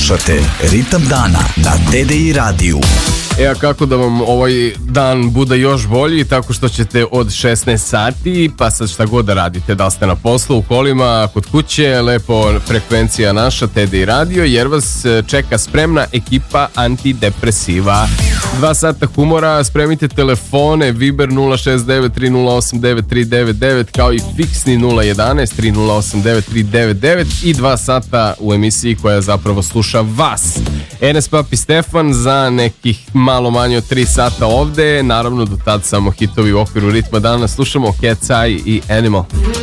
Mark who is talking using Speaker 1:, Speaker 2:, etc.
Speaker 1: Slušate Ritam dana na TDI radiju.
Speaker 2: A kako da vam ovaj dan bude još bolji? Tako što ćete od 16 sati, pa sad šta god da radite, da li ste na poslu, u kolima, kod kuće, lepo frekvencija naša TDI radio, jer vas čeka spremna ekipa antidepresiva. 2 sata humora, spremite telefone, Viber 069 308 9399, kao i fiksni 011 308 9399 i 2 sata u emisiji koja zapravo sluša vas. Enes Papi Stefan za nekih malo manje od 3 sata ovde. Naravno do tad samo hitovi u okviru ritma dana. Slušamo Cat's Eye i Animal.